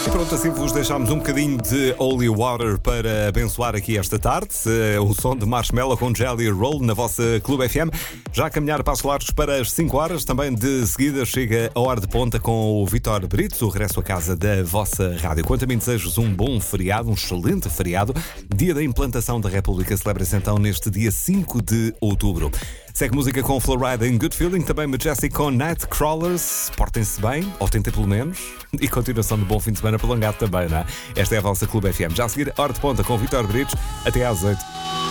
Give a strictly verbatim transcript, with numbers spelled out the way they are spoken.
E pronto, assim vos deixámos um bocadinho de Holy Water para abençoar aqui esta tarde. O som de Marshmello com Jelly Roll na vossa Clube F M. Já a caminhar passos largos para as cinco horas. Também de seguida chega a hora de ponta com o Vitor Brito, o regresso à casa da vossa rádio. Quanto a mim, desejo um bom feriado, um excelente feriado. Dia da implantação da República celebra-se então neste dia cinco de outubro. Segue música com Flowride em Good Feeling, também Majestic com Nightcrawlers. Portem-se bem, ou tentem pelo menos. E continuação de bom fim de semana prolongado também, não é? Esta é a vossa Clube F M. Já a seguir, hora de ponta com Vitor Britos. Até às oito.